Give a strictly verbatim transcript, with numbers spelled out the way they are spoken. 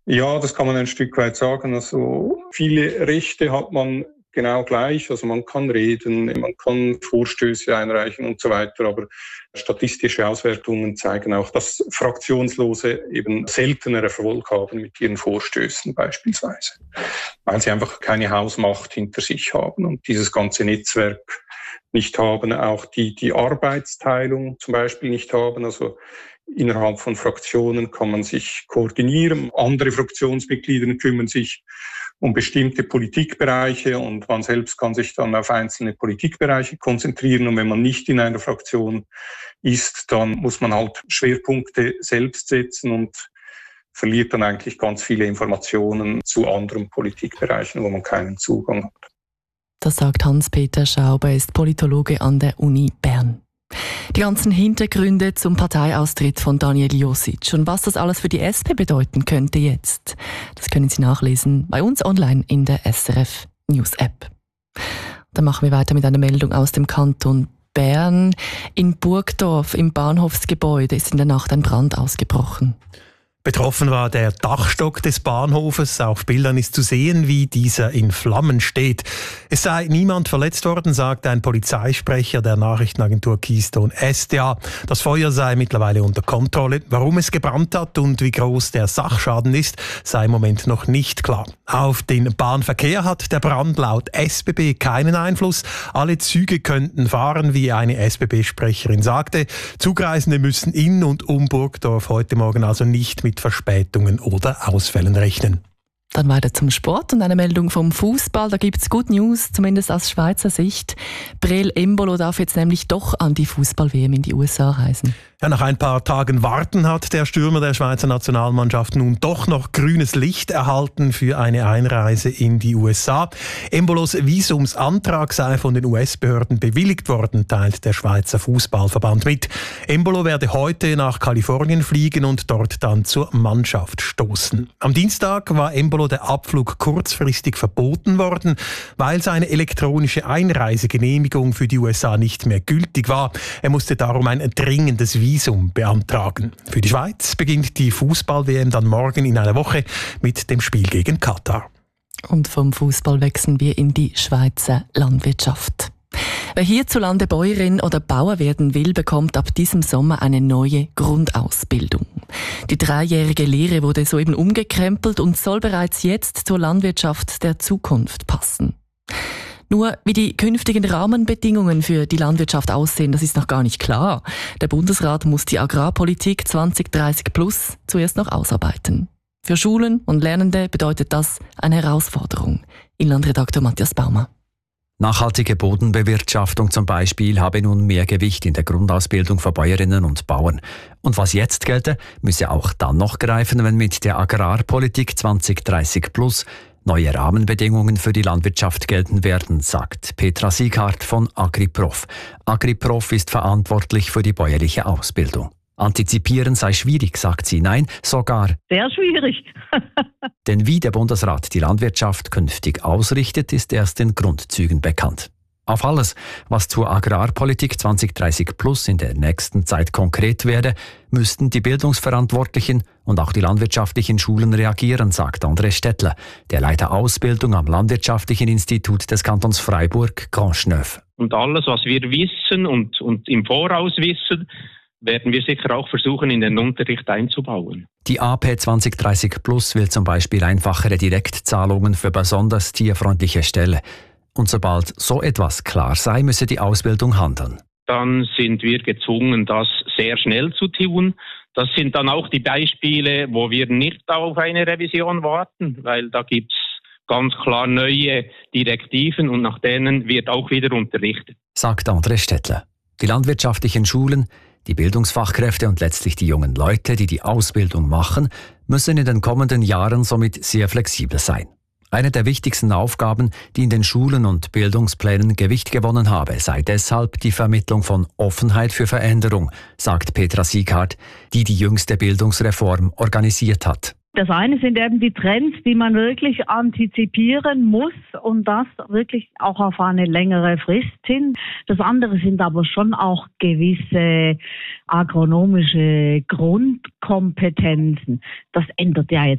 Ja, das kann man ein Stück weit sagen. Also viele Rechte hat man genau gleich. Also man kann reden, man kann Vorstöße einreichen und so weiter. Aber statistische Auswertungen zeigen auch, dass Fraktionslose eben seltener Erfolg haben mit ihren Vorstößen beispielsweise, weil sie einfach keine Hausmacht hinter sich haben und dieses ganze Netzwerk nicht haben, auch die, die Arbeitsteilung zum Beispiel nicht haben. Also innerhalb von Fraktionen kann man sich koordinieren. Andere Fraktionsmitglieder kümmern sich um bestimmte Politikbereiche und man selbst kann sich dann auf einzelne Politikbereiche konzentrieren. Und wenn man nicht in einer Fraktion ist, dann muss man halt Schwerpunkte selbst setzen und verliert dann eigentlich ganz viele Informationen zu anderen Politikbereichen, wo man keinen Zugang hat. Das sagt Hans-Peter Schauber, er ist Politologe an der Uni Bern. Die ganzen Hintergründe zum Parteiaustritt von Daniel Josic und was das alles für die S P bedeuten könnte jetzt, das können Sie nachlesen bei uns online in der S R F News App. Dann machen wir weiter mit einer Meldung aus dem Kanton Bern. In Burgdorf im Bahnhofsgebäude ist in der Nacht ein Brand ausgebrochen. Betroffen war der Dachstock des Bahnhofes. Auf Bildern ist zu sehen, wie dieser in Flammen steht. Es sei niemand verletzt worden, sagt ein Polizeisprecher der Nachrichtenagentur Keystone S D A. Das Feuer sei mittlerweile unter Kontrolle. Warum es gebrannt hat und wie groß der Sachschaden ist, sei im Moment noch nicht klar. Auf den Bahnverkehr hat der Brand laut S B B keinen Einfluss. Alle Züge könnten fahren, wie eine S B B-Sprecherin sagte. Zugreisende müssen in und um Burgdorf heute Morgen also nicht mit Verspätungen oder Ausfällen rechnen. Dann weiter zum Sport und eine Meldung vom Fußball. Da gibt es Good News, zumindest aus Schweizer Sicht. Breel Embolo darf jetzt nämlich doch an die Fußball-W M in die U S A reisen. Ja, nach ein paar Tagen Warten hat der Stürmer der Schweizer Nationalmannschaft nun doch noch grünes Licht erhalten für eine Einreise in die U S A. Embolos Visumsantrag sei von den U S-Behörden bewilligt worden, teilt der Schweizer Fußballverband mit. Embolo werde heute nach Kalifornien fliegen und dort dann zur Mannschaft stoßen. Am Dienstag war Embolo der Abflug kurzfristig verboten worden, weil seine elektronische Einreisegenehmigung für die U S A nicht mehr gültig war. Er musste darum ein dringendes Visum beantragen. Für die Schweiz beginnt die Fußball-W M dann morgen in einer Woche mit dem Spiel gegen Katar. Und vom Fußball wechseln wir in die Schweizer Landwirtschaft. Wer hierzulande Bäuerin oder Bauer werden will, bekommt ab diesem Sommer eine neue Grundausbildung. Die dreijährige Lehre wurde soeben umgekrempelt und soll bereits jetzt zur Landwirtschaft der Zukunft passen. Nur wie die künftigen Rahmenbedingungen für die Landwirtschaft aussehen, das ist noch gar nicht klar. Der Bundesrat muss die Agrarpolitik zwanzig dreißig plus zuerst noch ausarbeiten. Für Schulen und Lernende bedeutet das eine Herausforderung. Inlandredakteur Matthias Baumer. Nachhaltige Bodenbewirtschaftung zum Beispiel habe nun mehr Gewicht in der Grundausbildung für Bäuerinnen und Bauern. Und was jetzt gelte, müsse auch dann noch greifen, wenn mit der Agrarpolitik zwanzig dreißig plus neue Rahmenbedingungen für die Landwirtschaft gelten werden, sagt Petra Sieghardt von AgriProf. AgriProf ist verantwortlich für die bäuerliche Ausbildung. Antizipieren sei schwierig, sagt sie. Nein, sogar sehr schwierig. Denn wie der Bundesrat die Landwirtschaft künftig ausrichtet, ist erst in Grundzügen bekannt. Auf alles, was zur Agrarpolitik zwanzig dreißig plus in der nächsten Zeit konkret werde, müssten die Bildungsverantwortlichen und auch die landwirtschaftlichen Schulen reagieren, sagt André Stettler, der Leiter Ausbildung am Landwirtschaftlichen Institut des Kantons Freiburg, Grandschneuf. Und alles, was wir wissen und, und im Voraus wissen, werden wir sicher auch versuchen, in den Unterricht einzubauen. Die A P zwanzig dreißig plus will zum Beispiel einfachere Direktzahlungen für besonders tierfreundliche Ställe. Und sobald so etwas klar sei, müsse die Ausbildung handeln. Dann sind wir gezwungen, das sehr schnell zu tun. Das sind dann auch die Beispiele, wo wir nicht auf eine Revision warten, weil da gibt es ganz klar neue Direktiven und nach denen wird auch wieder unterrichtet. Sagt André Stettler. Die landwirtschaftlichen Schulen, die Bildungsfachkräfte und letztlich die jungen Leute, die die Ausbildung machen, müssen in den kommenden Jahren somit sehr flexibel sein. Eine der wichtigsten Aufgaben, die in den Schulen und Bildungsplänen Gewicht gewonnen habe, sei deshalb die Vermittlung von Offenheit für Veränderung, sagt Petra Sieghardt, die die jüngste Bildungsreform organisiert hat. Das eine sind eben die Trends, die man wirklich antizipieren muss und das wirklich auch auf eine längere Frist hin. Das andere sind aber schon auch gewisse agronomische Grundkompetenzen. Das ändert ja jetzt